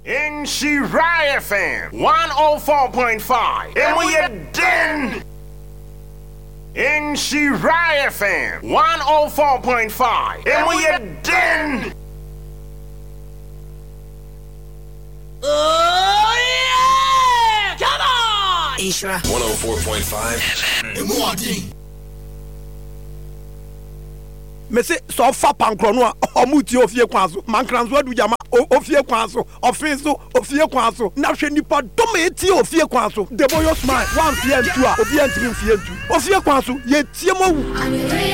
In Shirai FM 104.5. And we are done. In Shirai FM 104.5. And we are done. Oh yeah! Come on! Isra 104.5. Mese so fa pankro no omuti ofie kwanso mankranso adu jama ofie kwanso ofinso ofie kwanso na hwe nipa dom eti ofie kwanso deboyo smile one fie ntu a obi antimi fie ntu ofie kwanso ye tie mo wu